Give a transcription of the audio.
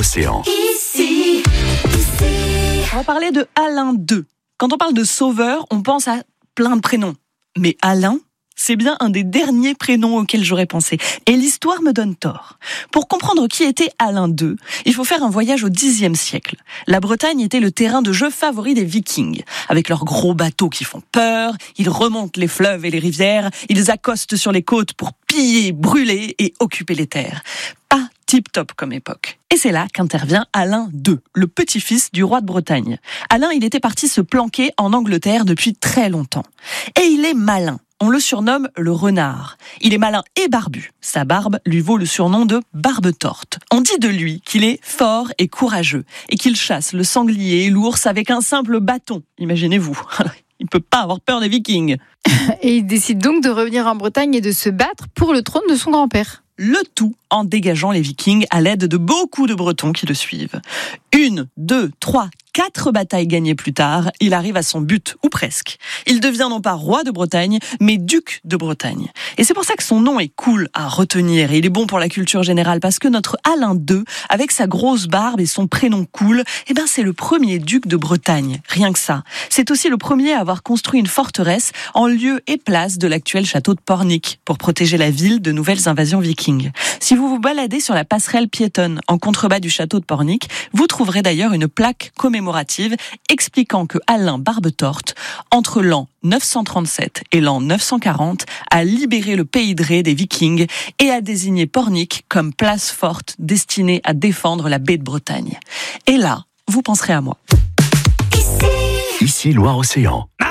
Loire-Océan. Ici. On va parler de Alain II. Quand on parle de sauveur, on pense à plein de prénoms. Mais Alain, c'est bien un des derniers prénoms auxquels j'aurais pensé. Et l'histoire me donne tort. Pour comprendre qui était Alain II, il faut faire un voyage au Xe siècle. La Bretagne était le terrain de jeu favori des Vikings. Avec leurs gros bateaux qui font peur, ils remontent les fleuves et les rivières, ils accostent sur les côtes pour piller, brûler et occuper les terres. Pas tip-top comme époque. Et c'est là qu'intervient Alain II, le petit-fils du roi de Bretagne. Alain, il était parti se planquer en Angleterre depuis très longtemps. Et il est malin. On le surnomme le renard. Il est malin et barbu. Sa barbe lui vaut le surnom de barbe torte. On dit de lui qu'il est fort et courageux et qu'il chasse le sanglier et l'ours avec un simple bâton. Imaginez-vous. Il ne peut pas avoir peur des Vikings. Et il décide donc de revenir en Bretagne et de se battre pour le trône de son grand-père. Le tout en dégageant les Vikings à l'aide de beaucoup de Bretons qui le suivent. 1, 2, 3, 4 batailles gagnées plus tard, il arrive à son but, ou presque. Il devient non pas roi de Bretagne, mais duc de Bretagne. Et c'est pour ça que son nom est cool à retenir, et il est bon pour la culture générale, parce que notre Alain II, avec sa grosse barbe et son prénom cool, c'est le premier duc de Bretagne, rien que ça. C'est aussi le premier à avoir construit une forteresse en lieu et place de l'actuel château de Pornic, pour protéger la ville de nouvelles invasions vikings. Si vous vous baladez sur la passerelle piétonne en contrebas du château de Pornic, vous trouverez d'ailleurs une plaque commémorative expliquant que Alain Barbetorte, entre l'an 937 et l'an 940, a libéré le pays de Ré des Vikings et a désigné Pornic comme place forte destinée à défendre la baie de Bretagne. Et là, vous penserez à moi. Ici Loire-Océan.